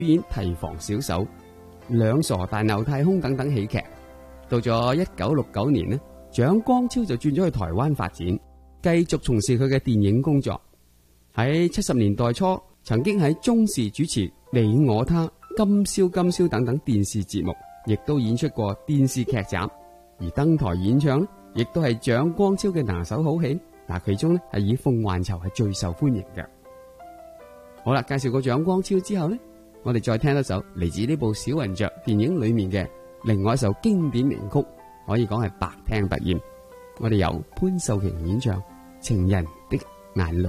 演提防小手、兩傻大鬧太空等等喜劇。到咗1969年呢，蔣光超就轉咗去台灣發展，繼續從事佢嘅電影工作。喺70年代初，曾經喺中視主持《你我他》、《今宵今宵》等等電視節目，亦都演出過電視劇集。而登台演唱呢，亦都係蔣光超嘅拿手好戲。嗱，其中呢係以《鳳還巢》係最受歡迎嘅。好啦，介紹過蔣光超之後呢，我哋再聽一首嚟自呢部《小雲雀》電影裏面嘅另外一首經典名曲，可以講係百聽不厭。我哋由潘秀瓊演唱《情人的眼淚》。